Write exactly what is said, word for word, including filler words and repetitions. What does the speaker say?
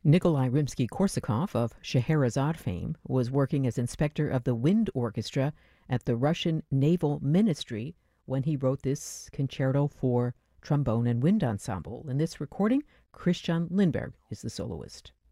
Nikolai Rimsky-Korsakov of Scheherazade fame was working as inspector of the wind orchestra at the Russian Naval Ministry when he wrote this concerto for trombone and wind ensemble. In this recording, Christian Lindberg is the soloist.